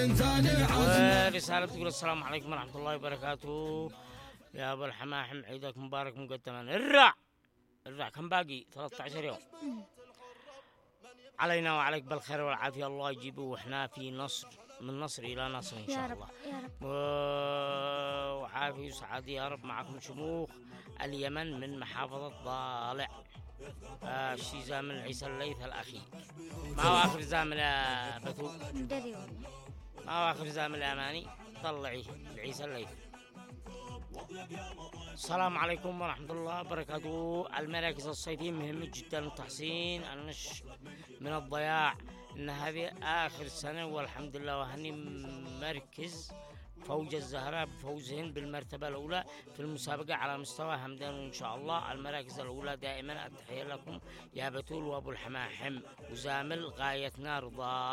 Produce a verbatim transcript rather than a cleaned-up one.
ورسالة تقول السلام عليكم ورحمة الله وبركاته يا أبو الحماحم، عيدك مبارك مقدما. الرع الرع كم باقي؟ ثلاثة عشر يوم علينا وعليك بالخير والعافية، الله يجيبه وإحنا في نصر، من نصر إلى نصر إن شاء الله يا رب. وعافية وسعادة يا رب. معكم شموخ اليمن من محافظة ضالع، آه شي من عيسى الليث الأخي. ما هو آخر زامل يا بثو؟ ما هو آخر زامل يا أماني؟ طلعي عيسى الليث. السلام عليكم ورحمة الله وبركاته. المراكز الصيفية مهمة جدا لتحسين النش من الضياع، إن هذه آخر سنة والحمد لله، وهني مركز فوج الزهراء بفوزهن بالمرتبة الأولى في المسابقة على مستوى همدان، وإن شاء الله المراكز الأولى دائما. التحية لكم يا بتول وأبو الحماحم وزامل غايتنا رضا.